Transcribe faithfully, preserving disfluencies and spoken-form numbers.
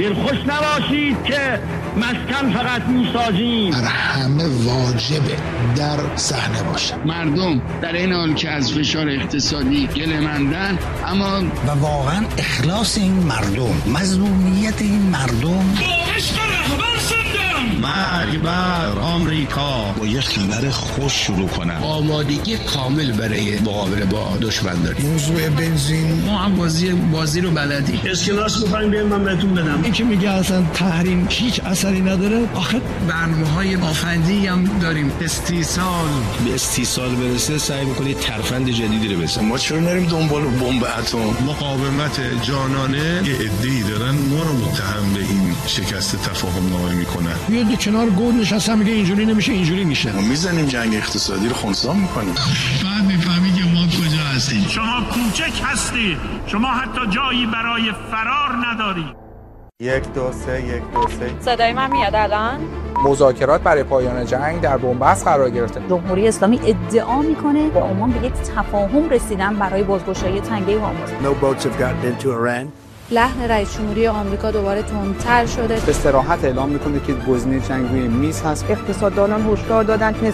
دلخوش نباشید که مسکن فقط میسازیم. بر همه واجبه در صحنه باشه. مردم در این حال که از فشار اقتصادی گله‌مندن، اما و واقعا اخلاص این مردم، مظلومیت این مردم، با عشق رهبر زندم. مرگ بر آمریکا. با یه خبر خوش شروع کنم. آمادگی کامل برای مقابله با دشمن داریم. موضوع بنزین، ما هم بازی بازی رو بلدیم. اسکناس می‌خوایم بیایم من بهتون بدم. این که میگه اصلا تحریم هیچ اثری نداره. آخه برنامه‌های آفندی هم داریم. استیصال به استیصال برسه سعی می‌کنید ترفند جدیدی رو بزنید. ما چرا نریم دنبال بمب اتم؟ مقاومت جانانه یه عده‌ای دارن ما رو متهم به این شکست تفاهم نامه میکنن. یه دو کنار گود نشستم میگه اینجوری نمیشه اینجوری میشه. ما میزنیم جنگ اقتصادی رو خنثی میکنیم. بعد میفهمی که ما کجا هستیم. شما کوچک هستید. شما حتی جایی برای فرار ندارید. یک دو سه یک دو سه. صدای من میاد الان؟ مذاکرات برای پایان جنگ در بنبست قرار گرفته. جمهوری اسلامی ادعا میکنه با عمان به یک تفاهم رسیدن برای بازگشایی تنگه هرمز. No boats have gotten into Iran. لحن رئیس جمهوری آمریکا دوباره تندتر شده. به صراحت اعلام میکنه که گزینه جنگ روی میز هست. اقتصاددانان هشدار دادن که